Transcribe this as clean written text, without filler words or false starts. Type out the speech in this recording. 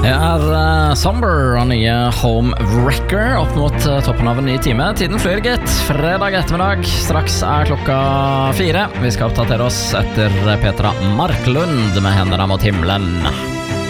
Somber og nye Home Wrecker opp mot toppen av en ny time. Tiden flyr, gitt. Fredag ettermiddag. Straks klokka 4. Vi skal oppdatere oss etter Petra Marklund med Hendene mot himmelen.